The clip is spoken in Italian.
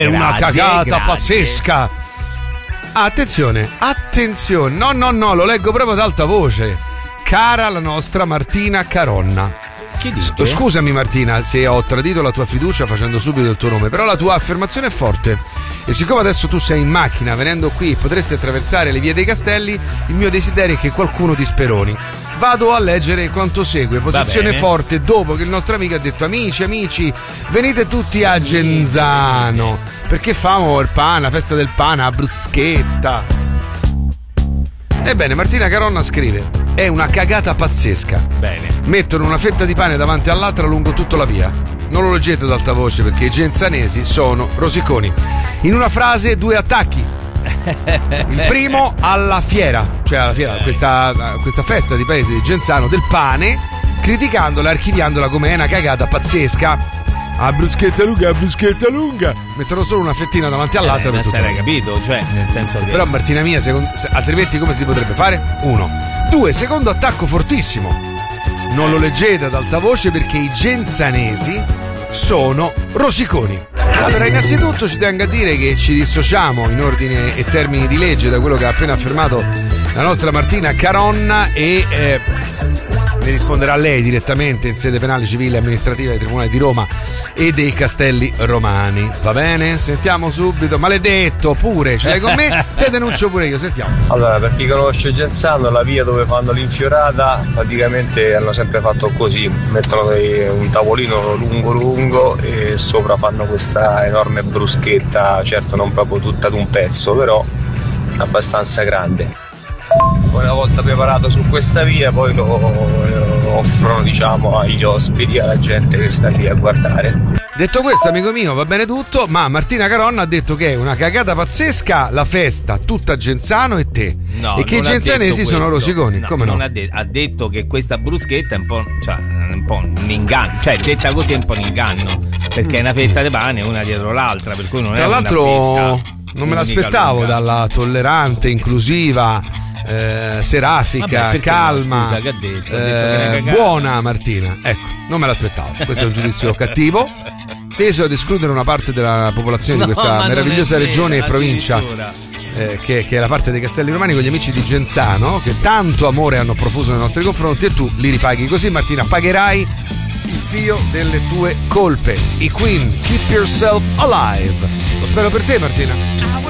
È una cagata pazzesca. Attenzione, no, lo leggo proprio ad alta voce. Cara la nostra Martina Caronna. Che dice? Scusami Martina se ho tradito la tua fiducia facendo subito il tuo nome, però la tua affermazione è forte e siccome adesso tu sei in macchina venendo qui e potresti attraversare le vie dei Castelli, il mio desiderio è che qualcuno ti speroni. Vado a leggere quanto segue. Posizione forte dopo che il nostro amico ha detto: amici, venite tutti a Genzano perché famo il pane, la festa del pane, la bruschetta. Ebbene, Martina Caronna scrive: è una cagata pazzesca. Bene. Mettono una fetta di pane davanti all'altra lungo tutta la via. Non lo leggete ad alta voce perché i genzanesi sono rosiconi. In una frase, 2 attacchi. Il primo alla fiera, cioè alla fiera, questa festa di paese di Genzano del pane, criticandola, archiviandola come una cagata pazzesca. A bruschetta lunga. Mettono solo una fettina davanti all'altra. Ma hai capito? Cioè, nel senso che. Però Martina mia, altrimenti come si potrebbe fare? 1. 2. Secondo attacco fortissimo. Non lo leggete ad alta voce perché i genzanesi sono rosiconi. Allora, innanzitutto ci tengo a dire che ci dissociamo in ordine e termini di legge da quello che ha appena affermato la nostra Martina Caronna e ne risponderà lei direttamente in sede penale, civile e amministrativa dei tribunali di Roma e dei Castelli Romani. Va bene? Sentiamo subito. Maledetto, pure, ce l'hai con me? Te denuncio pure io, sentiamo. Allora, per chi conosce Genzano, la via dove fanno l'infiorata praticamente hanno sempre fatto così: mettono un tavolino lungo e sopra fanno questa enorme bruschetta, certo non proprio tutta ad un pezzo, però abbastanza grande. Una volta preparato su questa via poi lo offrono, diciamo, agli ospiti, alla gente che sta lì a guardare. Detto questo, amico mio, va bene tutto, ma Martina Caronna ha detto che è una cagata pazzesca la festa tutta a Genzano e te. No, e che i genzanesi sono rosiconi. No, come no? Ha detto che questa bruschetta è un po' un inganno, cioè detta così è un po' un inganno, perché è una fetta di pane una dietro l'altra, per cui non tra è l'altro una fetta. Non me l'aspettavo lunga. Dalla tollerante, inclusiva, serafica, vabbè, calma, no, scusa, che ha detto? Ha detto che buona Martina. Ecco, non me l'aspettavo. Questo è un giudizio cattivo, teso ad escludere una parte della popolazione di questa meravigliosa regione e provincia, che è la parte dei Castelli Romani, con gli amici di Genzano che tanto amore hanno profuso nei nostri confronti, e tu li ripaghi così. Martina, pagherai il fio delle tue colpe. I Queen, Keep Yourself Alive. Lo spero per te, Martina.